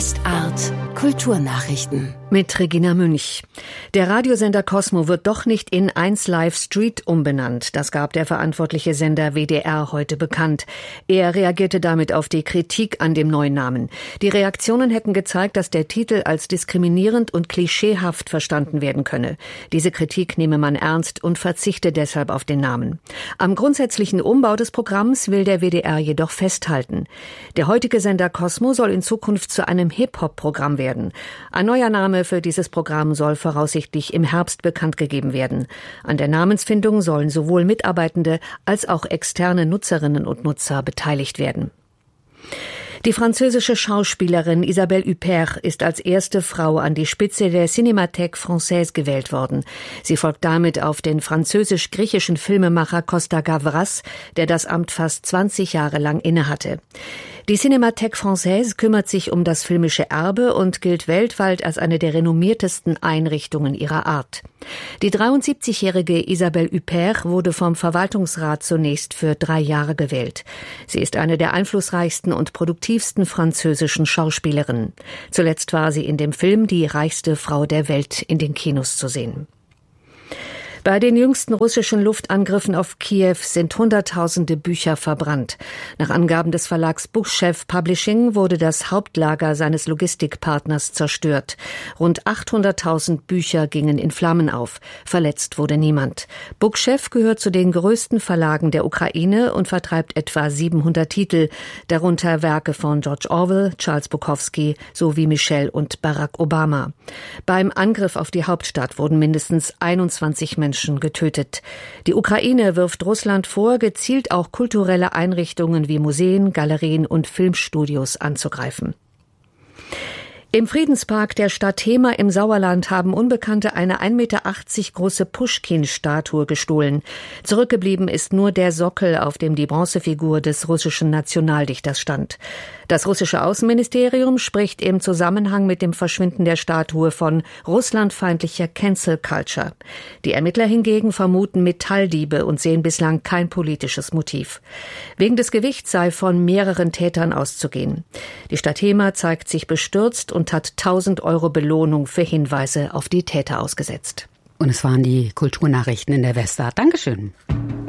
Westart Kulturnachrichten mit Regina Münch. Der Radiosender Cosmo wird doch nicht in 1 Live Street umbenannt. Das gab der verantwortliche Sender WDR heute bekannt. Er reagierte damit auf die Kritik an dem neuen Namen. Die Reaktionen hätten gezeigt, dass der Titel als diskriminierend und klischeehaft verstanden werden könne. Diese Kritik nehme man ernst und verzichte deshalb auf den Namen. Am grundsätzlichen Umbau des Programms will der WDR jedoch festhalten. Der heutige Sender Cosmo soll in Zukunft zu einem Hip-Hop-Programm werden. Ein neuer Name für dieses Programm soll voraussichtlich im Herbst bekannt gegeben werden. An der Namensfindung sollen sowohl Mitarbeitende als auch externe Nutzerinnen und Nutzer beteiligt werden. Die französische Schauspielerin Isabelle Huppert ist als erste Frau an die Spitze der Cinémathèque Française gewählt worden. Sie folgt damit auf den französisch-griechischen Filmemacher Costa Gavras, der das Amt fast 20 Jahre lang innehatte. Die Cinémathèque Française kümmert sich um das filmische Erbe und gilt weltweit als eine der renommiertesten Einrichtungen ihrer Art. Die 73-jährige Isabelle Huppert wurde vom Verwaltungsrat zunächst für 3 Jahre gewählt. Sie ist eine der einflussreichsten und produktivsten französischen Schauspielerinnen. Zuletzt war sie in dem Film Die reichste Frau der Welt in den Kinos zu sehen. Bei den jüngsten russischen Luftangriffen auf Kiew sind Hunderttausende Bücher verbrannt. Nach Angaben des Verlags Buchchef Publishing wurde das Hauptlager seines Logistikpartners zerstört. Rund 800.000 Bücher gingen in Flammen auf. Verletzt wurde niemand. Buchchef gehört zu den größten Verlagen der Ukraine und vertreibt etwa 700 Titel, darunter Werke von George Orwell, Charles Bukowski sowie Michelle und Barack Obama. Beim Angriff auf die Hauptstadt wurden mindestens 21 Menschen getötet. Die Ukraine wirft Russland vor, gezielt auch kulturelle Einrichtungen wie Museen, Galerien und Filmstudios anzugreifen. Im Friedenspark der Stadt Hema im Sauerland haben Unbekannte eine 1,80 Meter große Puschkin-Statue gestohlen. Zurückgeblieben ist nur der Sockel, auf dem die Bronzefigur des russischen Nationaldichters stand. Das russische Außenministerium spricht im Zusammenhang mit dem Verschwinden der Statue von russlandfeindlicher Cancel Culture. Die Ermittler hingegen vermuten Metalldiebe und sehen bislang kein politisches Motiv. Wegen des Gewichts sei von mehreren Tätern auszugehen. Die Stadt Hema zeigt sich bestürzt und hat 1.000 € Belohnung für Hinweise auf die Täter ausgesetzt. Und es waren die Kulturnachrichten in der Westart. Dankeschön.